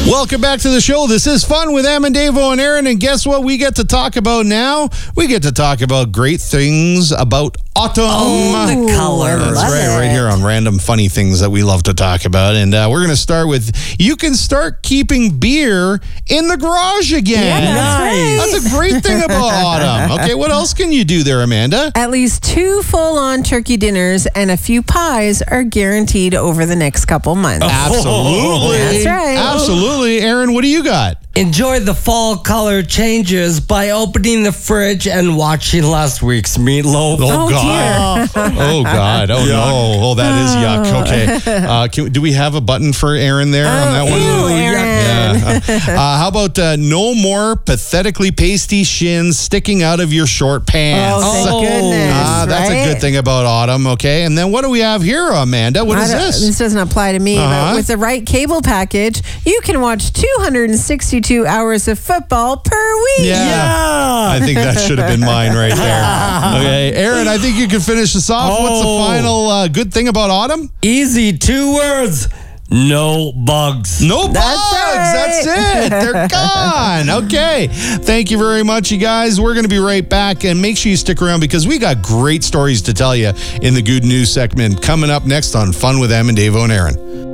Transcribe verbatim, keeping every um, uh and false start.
Welcome back to the show. This is Fun with Em and Davo and Aaron. And guess what we get to talk about now? We get to talk about great things about autumn. Oh, the colors. That's Love right, it. right here on Random Funny Things that we love to talk about. And uh, we're going to start with, you can start keeping beer in the garage again. Yeah, that's right. That's a great thing about autumn. Okay, what else can you do there, Amanda? At least two full-on turkey dinners and a few pies are guaranteed over the next couple months. Absolutely. That's right. Absolutely. Aaron, what do you got? Enjoy the fall color changes by opening the fridge and watching last week's meatloaf. Oh, God. Oh, God. Oh, no. Oh, that is yuck. Okay. Uh, can, do we have a button for Aaron there on that one? Ew, Aaron. Yeah. Uh, uh, how about uh, no more pathetically pasty shins sticking out of your short pants? Oh, thank Oh. goodness. Ah, that's right? a good thing about autumn. Okay. And then what do we have here, Amanda? What I is don't- this? This doesn't apply to me, Uh-huh. but with the right cable package, you can watch two hundred sixty-two hours of football per week. Yeah. I think that should have been mine right there. Okay. Aaron, I think you can finish this off. What's the Oh. final uh, good thing about autumn? Easy, two words. No bugs. No bugs. That's right. That's it. They're gone. Okay. Thank you very much, you guys. We're going to be right back, and make sure you stick around because we got great stories to tell you in the good news segment coming up next on Fun with Em and Davo and Aaron.